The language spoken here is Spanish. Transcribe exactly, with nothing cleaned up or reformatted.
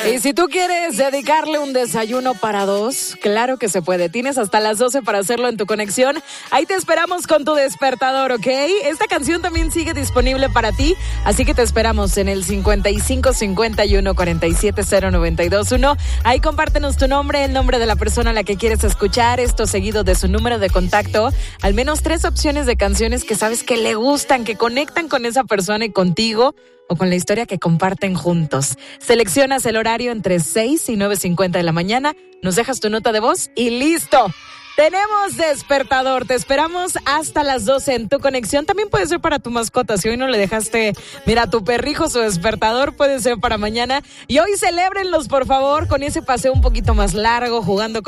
Y si tú quieres dedicarle un desayuno para dos, claro que se puede. Tienes hasta las doce para hacerlo en tu conexión. Ahí te esperamos con tu despertador, ¿ok? Esta canción también sigue disponible para ti, así que te esperamos en el cincuenta y cinco cincuenta y uno cuarenta y siete cero noventa y dos uno. Ahí compártenos tu nombre, el nombre de la persona a la que quieres escuchar, esto seguido de su número de contacto, al menos tres opciones de canciones que sabes que le gustan, que conectan con esa persona y contigo, o con la historia que comparten juntos. Seleccionas el horario entre seis y nueve cincuenta de la mañana, nos dejas tu nota de voz y ¡listo! Tenemos despertador, te esperamos hasta las doce en tu conexión. También puede ser para tu mascota, si hoy no le dejaste, mira, a tu perrijo su despertador, puede ser para mañana. Y hoy celébrenlos, por favor, con ese paseo un poquito más largo, jugando con